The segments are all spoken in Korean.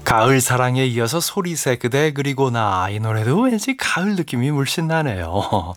가을 사랑에 이어서 소리새 그대 그리고 나 이 노래도 왠지 가을 느낌이 물씬 나네요.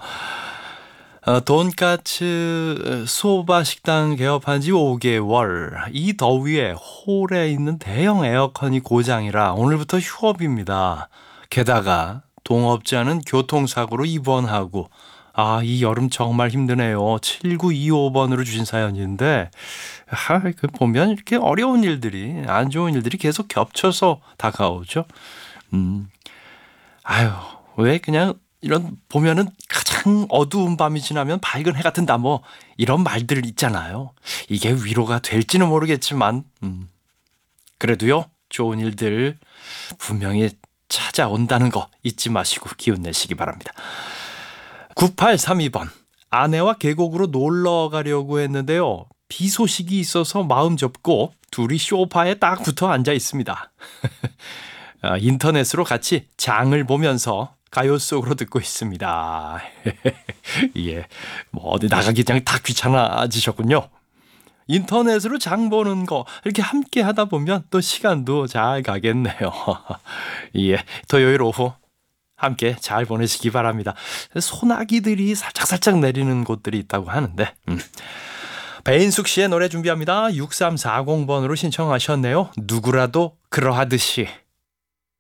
돈까츠 소바 식당 개업한 지 5개월. 이 더위에 홀에 있는 대형 에어컨이 고장이라 오늘부터 휴업입니다. 게다가 동업자는 교통사고로 입원하고 이 여름 정말 힘드네요. 7925번으로 주신 사연인데 그 보면 이렇게 어려운 일들이 안 좋은 일들이 계속 겹쳐서 다가오죠. 음, 아유 왜 그냥 이런 보면은 가장 어두운 밤이 지나면 밝은 해 같은 다 뭐 이런 말들 있잖아요. 이게 위로가 될지는 모르겠지만 그래도요 좋은 일들 분명히 찾아온다는 거 잊지 마시고 기운 내시기 바랍니다. 9832번. 아내와 계곡으로 놀러 가려고 했는데요. 비 소식이 있어서 마음 접고 둘이 소파에 딱 붙어 앉아 있습니다. 인터넷으로 같이 장을 보면서 가요 속으로 듣고 있습니다. 예, 뭐 어디 나가기 그냥 다 귀찮아지셨군요. 인터넷으로 장 보는 거 이렇게 함께 하다 보면 또 시간도 잘 가겠네요. 예, 토요일 오후 함께 잘 보내시기 바랍니다. 소나기들이 살짝살짝 내리는 곳들이 있다고 하는데 배인숙 씨의 노래 준비합니다. 6340번으로 신청하셨네요. 누구라도 그러하듯이.